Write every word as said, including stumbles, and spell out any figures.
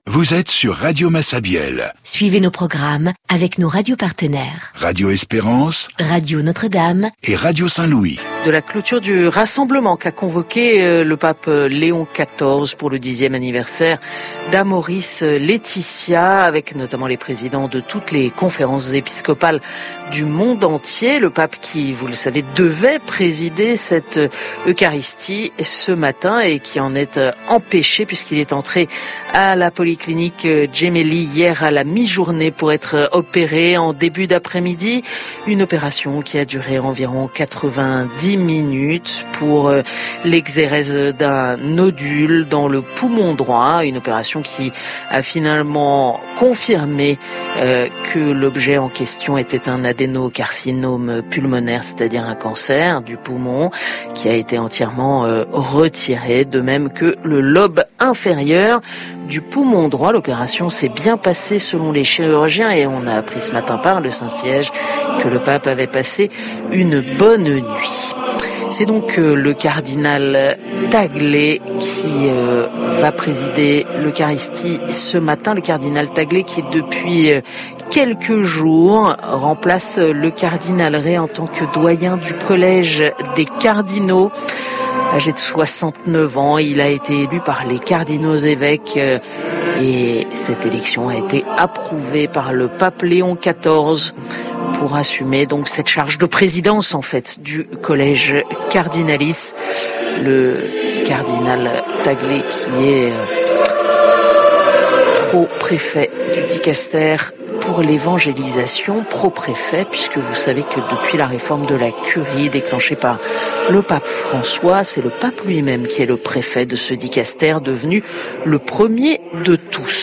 Vous êtes sur Radio Massabielle. Suivez nos programmes avec nos radios partenaires. Radio Espérance, Radio Notre-Dame et Radio Saint-Louis. De la clôture du rassemblement qu'a convoqué le pape Léon quatorze pour le dixième anniversaire d'Amoris Laetitia, avec notamment les présidents de toutes les conférences épiscopales du monde entier. Le pape qui, vous le savez, devait présider cette Eucharistie ce matin et qui en est empêché puisqu'il est entré à la polyclinique Gemelli hier à la mi-journée pour être opéré en début d'après-midi. Une opération qui a duré environ quatre-vingt-dix minutes pour l'exérèse d'un nodule dans le poumon droit. Une opération qui a finalement confirmé euh, que l'objet en question était un adénocarcinome pulmonaire, c'est-à-dire un cancer du poumon qui a été entièrement euh, retiré, de même que le lobe inférieur du poumon droit. L'opération s'est bien passée selon les chirurgiens et on a appris ce matin par le Saint-Siège que le pape avait passé une bonne nuit. C'est donc euh, le cardinal Taglé qui euh, va présider l'Eucharistie ce matin. Le cardinal Taglé qui depuis euh, quelques jours remplace le cardinal Ray en tant que doyen du collège des cardinaux. Âgé de soixante-neuf ans, il a été élu par les cardinaux évêques euh, et cette élection a été approuvée par le pape Léon quatorze pour assumer donc cette charge de présidence en fait du collège cardinalis. Le cardinal Taglé qui est pro-préfet du dicaster pour l'évangélisation, pro-préfet, puisque vous savez que depuis la réforme de la curie déclenchée par le pape François, c'est le pape lui-même qui est le préfet de ce dicaster, devenu le premier de tous.